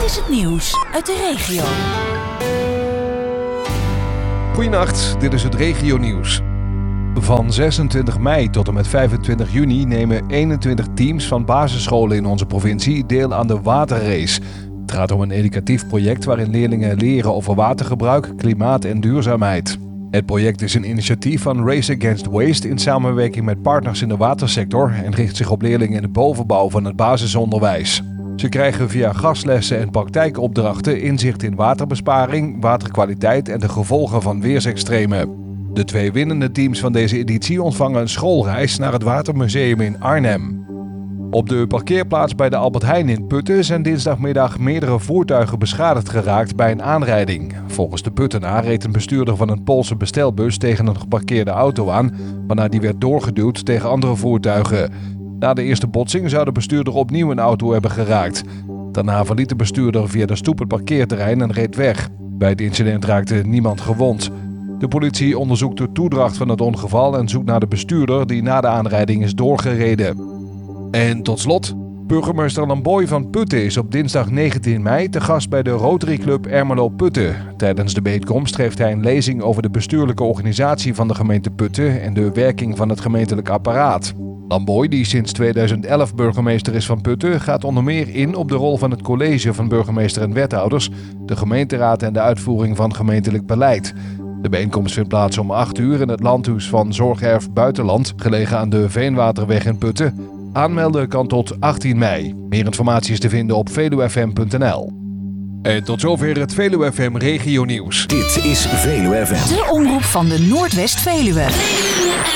is het nieuws uit de regio. Goedenacht, dit is het regionieuws. Van 26 mei tot en met 25 juni nemen 21 teams van basisscholen in onze provincie deel aan de waterrace. Het gaat om een educatief project waarin leerlingen leren over watergebruik, klimaat en duurzaamheid. Het project is een initiatief van Race Against Waste in samenwerking met partners in de watersector en richt zich op leerlingen in de bovenbouw van het basisonderwijs. Ze krijgen via gastlessen en praktijkopdrachten inzicht in waterbesparing, waterkwaliteit en de gevolgen van weersextremen. De 2 winnende teams van deze editie ontvangen een schoolreis naar het Watermuseum in Arnhem. Op de parkeerplaats bij de Albert Heijn in Putten zijn dinsdagmiddag meerdere voertuigen beschadigd geraakt bij een aanrijding. Volgens de Puttenaar reed een bestuurder van een Poolse bestelbus tegen een geparkeerde auto aan, waarna die werd doorgeduwd tegen andere voertuigen. Na de eerste botsing zou de bestuurder opnieuw een auto hebben geraakt. Daarna verliet de bestuurder via de stoep het parkeerterrein en reed weg. Bij het incident raakte niemand gewond. De politie onderzoekt de toedracht van het ongeval en zoekt naar de bestuurder die na de aanrijding is doorgereden. En tot slot, burgemeester Lamboy van Putten is op dinsdag 19 mei te gast bij de Rotary Club Ermelo Putten. Tijdens de bijeenkomst geeft hij een lezing over de bestuurlijke organisatie van de gemeente Putten en de werking van het gemeentelijk apparaat. Lamboy, die sinds 2011 burgemeester is van Putten, gaat onder meer in op de rol van het college van burgemeester en wethouders, de gemeenteraad en de uitvoering van gemeentelijk beleid. De bijeenkomst vindt plaats om 8 uur in het landhuis van Zorgerf Buitenland, gelegen aan de Veenwaterweg in Putten. Aanmelden kan tot 18 mei. Meer informatie is te vinden op veluwfm.nl. En tot zover het Veluwe FM Regionieuws. Dit is Veluwe FM. De omroep van de Noordwest-Veluwe.